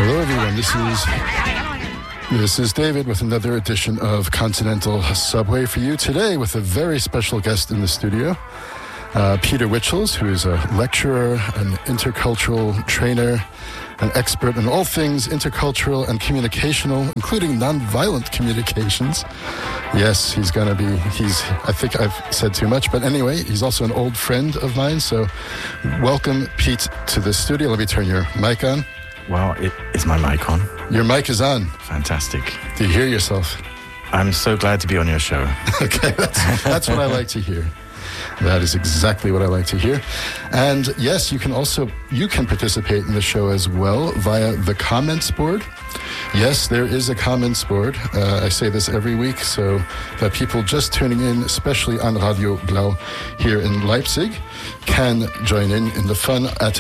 Hello, everyone. This is David with another edition of Continental Subway for you today with a very special guest in the studio, Peter Wichels, who is a lecturer, an intercultural trainer, an expert in all things intercultural and communicational, including nonviolent communications. Yes, I think I've said too much, but anyway, he's also an old friend of mine, so welcome, Pete, to the studio. Let me turn your mic on. Well, is my mic on? Your mic is on. Fantastic. Do you hear yourself? I'm so glad to be on your show. Okay, that's what I like to hear. That is exactly what I like to hear. And yes, you can participate in the show as well via the comments board. Yes, there is a comments board. I say this every week so that people just tuning in, especially on Radio Blau here in Leipzig, can join in the fun at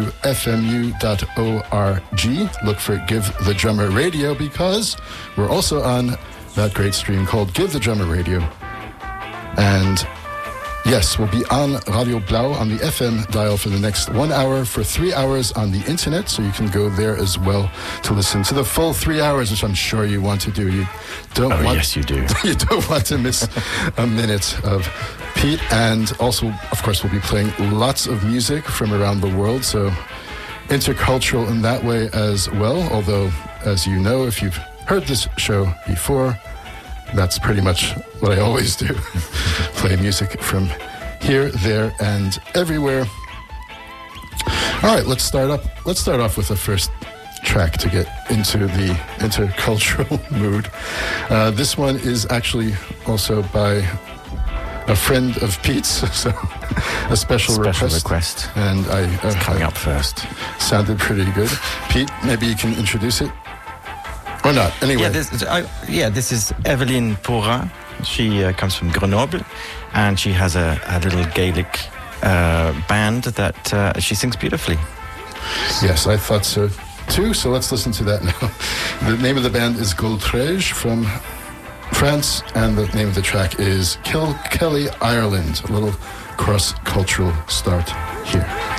wfmu.org. Look for Give the Drummer Radio, because we're also on that great stream called Give the Drummer Radio. And yes, we'll be on Radio Blau on the FM dial for the next 1 hour, for 3 hours on the internet, so you can go there as well to listen to the full 3 hours, which I'm sure you want to do. Yes, you do. You don't want to miss a minute of Pete. And also, of course, we'll be playing lots of music from around the world, so intercultural in that way as well. Although, as you know, if you've heard this show before, that's pretty much what I always do. Play music from here, there, and everywhere. All right, let's start off with the first track to get into the intercultural mood. This one is actually also by a friend of Pete's, so a special request. And it's coming up first. Sounded pretty good. Pete, maybe you can introduce it? Or not, anyway. This is Evelyn Porin. She comes from Grenoble, and she has a little Gaelic band that she sings beautifully. Yes, I thought so too, so let's listen to that now. The name of the band is Goltrege from France, and the name of the track is Kilkelly, Ireland. A little cross-cultural start here.